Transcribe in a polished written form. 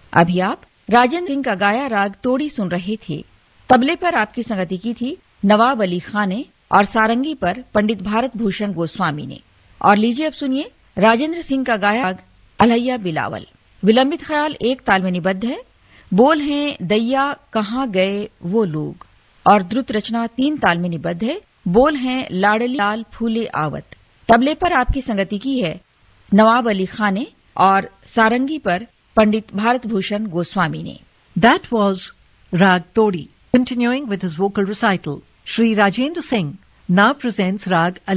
अभी आप राजेंद्र सिंह का गाया राग तोड़ी सुन रहे थे। तबले पर आपकी संगति की थी नवाब अली खान ने और सारंगी पर पंडित भारत भूषण गोस्वामी ने। और लीजिए अब सुनिए राजेंद्र सिंह का गाया राग अलहैया बिलावल। विलंबित ख्याल एक ताल में निबद्ध है। बोल हैं दैया कहाँ गए वो लोग, और द्रुत रचना 3 ताल में निबद्ध है। बोल हैं लाडली लाल फूले आवत। तबले पर आपकी संगति की है नवाब अली खान ने और सारंगी पर पंडित भारत भूषण गोस्वामी ने। That was Rag Todi. Continuing with his vocal recital, Shri Rajendra Singh now presents Rag